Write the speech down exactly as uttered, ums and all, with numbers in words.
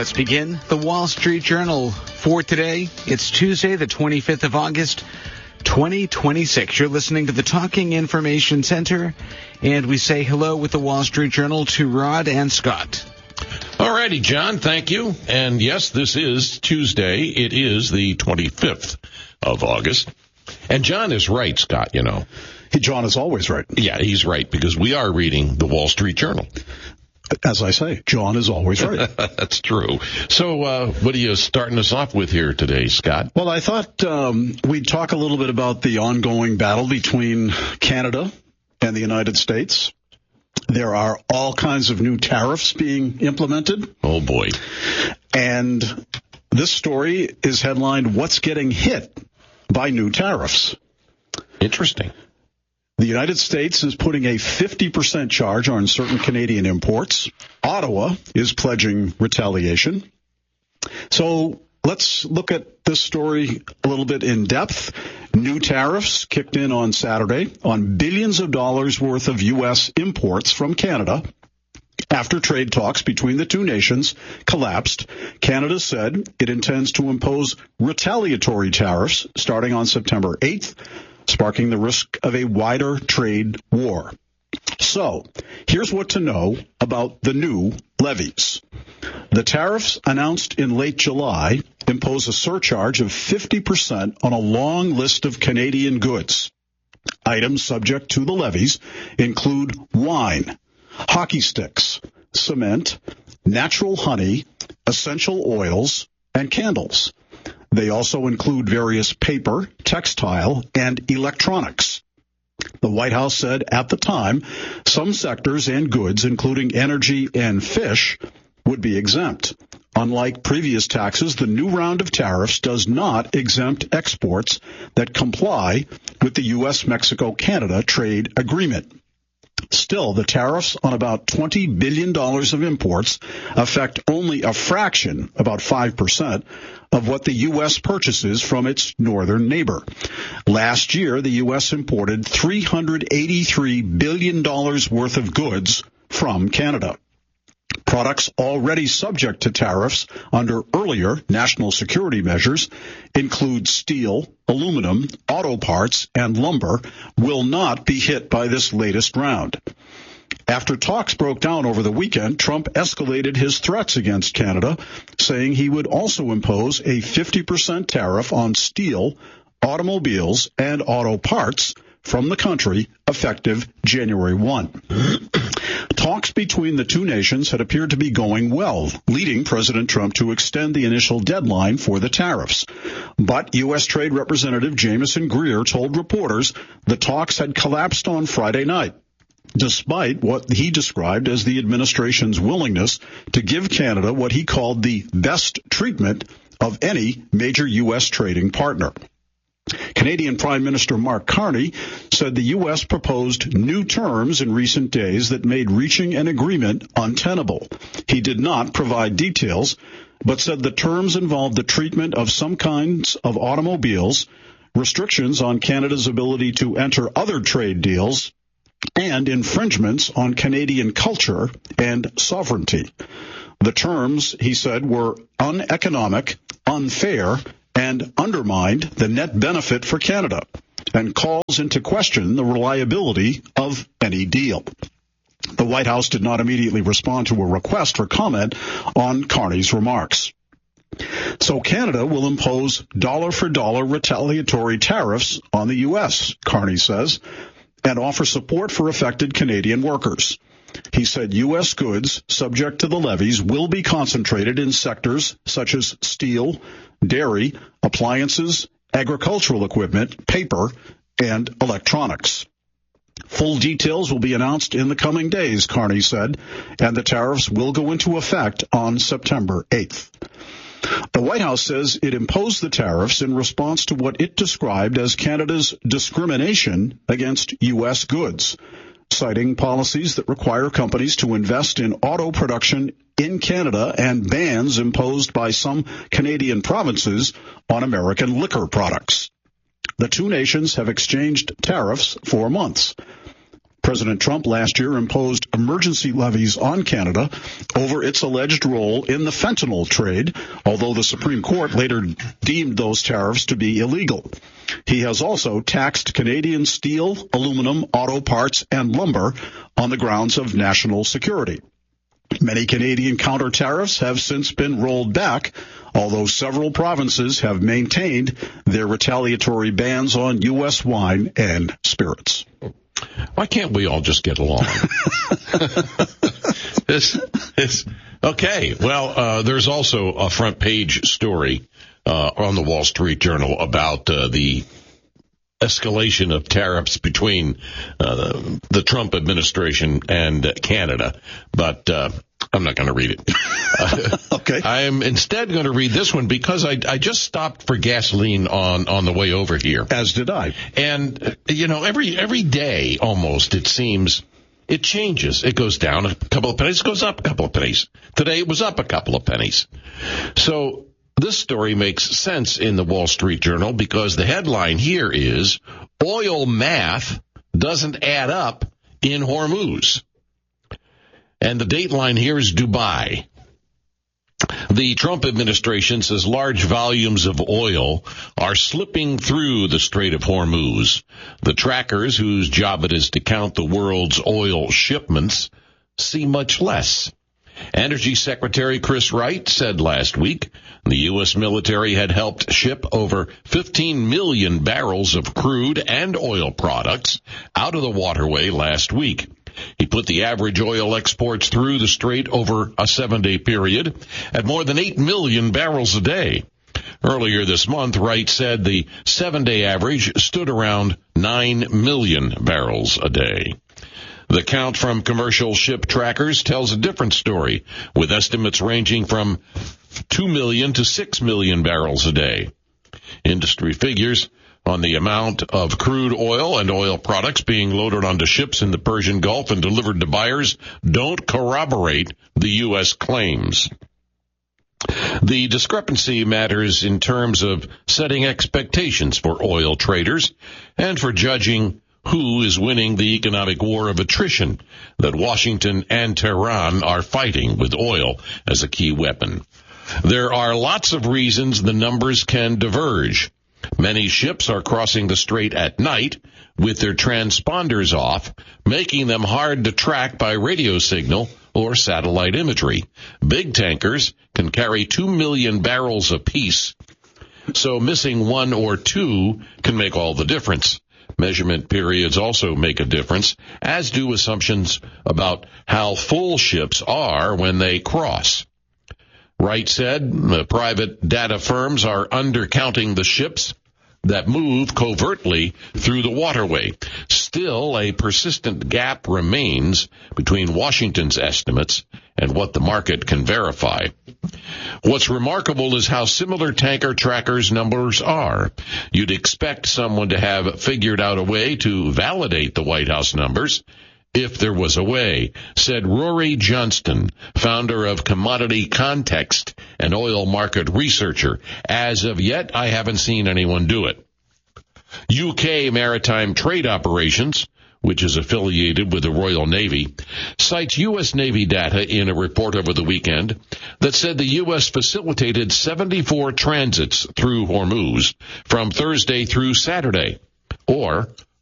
Let's begin the Wall Street Journal for today. It's Tuesday, the twenty-fifth of August, twenty twenty-six. You're listening to the Talking Information Center, and we say hello with the Wall Street Journal to Rod and Scott. All righty, John, thank you. And yes, this is Tuesday. It is the twenty-fifth of August. And John is right, Scott, you know. John is always right. Yeah, he's right, because we are reading the Wall Street Journal. As I say, John is always right. That's true. So uh, what are you starting us off with here today, Scott? Well, I thought um, we'd talk a little bit about the ongoing battle between Canada and the United States. There are all kinds of new tariffs being implemented. Oh, boy. And this story is headlined, "What's Getting Hit by New Tariffs?" Interesting. The United States is putting a fifty percent charge on certain Canadian imports. Ottawa is pledging retaliation. So let's look at this story a little bit in depth. New tariffs kicked in on Saturday on billions of dollars worth of U S imports from Canada. After trade talks between the two nations collapsed, Canada said it intends to impose retaliatory tariffs starting on September eighth, sparking the risk of a wider trade war. So, here's what to know about the new levies. The tariffs announced in late July impose a surcharge of fifty percent on a long list of Canadian goods. Items subject to the levies include wine, hockey sticks, cement, natural honey, essential oils, and candles. They also include various paper, textile, and electronics. The White House said at the time some sectors and goods, including energy and fish, would be exempt. Unlike previous taxes, the new round of tariffs does not exempt exports that comply with the U S Mexico Canada trade agreement. Still, the tariffs on about twenty billion dollars of imports affect only a fraction, about five percent, of what the U S purchases from its northern neighbor. Last year, the U S imported three hundred eighty-three billion dollars worth of goods from Canada. Products already subject to tariffs under earlier national security measures include steel, aluminum, auto parts, and lumber will not be hit by this latest round. After talks broke down over the weekend, Trump escalated his threats against Canada, saying he would also impose a fifty percent tariff on steel, automobiles, and auto parts from the country effective January first. Talks between the two nations had appeared to be going well, leading President Trump to extend the initial deadline for the tariffs. But U S. Trade Representative Jamieson Greer told reporters the talks had collapsed on Friday night, despite what he described as the administration's willingness to give Canada what he called the best treatment of any major U S trading partner. Canadian Prime Minister Mark Carney said the U S proposed new terms in recent days that made reaching an agreement untenable. He did not provide details, but said the terms involved the treatment of some kinds of automobiles, restrictions on Canada's ability to enter other trade deals, and infringements on Canadian culture and sovereignty. The terms, he said, were uneconomic, unfair, and undermined the net benefit for Canada, and calls into question the reliability of any deal. The White House did not immediately respond to a request for comment on Carney's remarks. So Canada will impose dollar-for-dollar retaliatory tariffs on the U S, Carney says, and offer support for affected Canadian workers. He said U S goods subject to the levies will be concentrated in sectors such as steel, dairy, appliances, agricultural equipment, paper, and electronics. Full details will be announced in the coming days, Carney said, and the tariffs will go into effect on September eighth. The White House says it imposed the tariffs in response to what it described as Canada's discrimination against U S goods, citing policies that require companies to invest in auto production in Canada and bans imposed by some Canadian provinces on American liquor products. The two nations have exchanged tariffs for months. President Trump last year imposed emergency levies on Canada over its alleged role in the fentanyl trade, although the Supreme Court later deemed those tariffs to be illegal. He has also taxed Canadian steel, aluminum, auto parts, and lumber on the grounds of national security. Many Canadian counter tariffs have since been rolled back, although several provinces have maintained their retaliatory bans on U S wine and spirits. Why can't we all just get along? this, this, okay, well, uh, there's also a front page story uh, on the Wall Street Journal about uh, the escalation of tariffs between uh, the Trump administration and uh, Canada, but uh, I'm not going to read it. Uh, okay. I am instead going to read this one because I, I just stopped for gasoline on, on the way over here. As did I. And, uh, you know, every every day almost, it seems, it changes. It goes down a couple of pennies, it goes up a couple of pennies. Today it was up a couple of pennies. So this story makes sense in the Wall Street Journal because the headline here is, oil math doesn't add up in Hormuz. And the dateline here is Dubai. The Trump administration says large volumes of oil are slipping through the Strait of Hormuz. The trackers, whose job it is to count the world's oil shipments, see much less. Energy Secretary Chris Wright said last week the U S military had helped ship over fifteen million barrels of crude and oil products out of the waterway last week. He put the average oil exports through the strait over a seven-day period at more than eight million barrels a day. Earlier this month, Wright said the seven-day average stood around nine million barrels a day. The count from commercial ship trackers tells a different story, with estimates ranging from two million to six million barrels a day. Industry figures on the amount of crude oil and oil products being loaded onto ships in the Persian Gulf and delivered to buyers don't corroborate the U S claims. The discrepancy matters in terms of setting expectations for oil traders and for judging who is winning the economic war of attrition that Washington and Tehran are fighting with oil as a key weapon. There are lots of reasons the numbers can diverge. Many ships are crossing the strait at night with their transponders off, making them hard to track by radio signal or satellite imagery. Big tankers can carry two million barrels apiece, so missing one or two can make all the difference. Measurement periods also make a difference, as do assumptions about how full ships are when they cross. Wright said the private data firms are undercounting the ships that move covertly through the waterway. Still, a persistent gap remains between Washington's estimates and what the market can verify. What's remarkable is how similar tanker trackers' numbers are. You'd expect someone to have figured out a way to validate the White House numbers, if there was a way, said Rory Johnston, founder of Commodity Context, an oil market researcher. As of yet, I haven't seen anyone do it. U K Maritime Trade Operations, which is affiliated with the Royal Navy, cites U S Navy data in a report over the weekend that said the U S facilitated seventy-four transits through Hormuz from Thursday through Saturday, or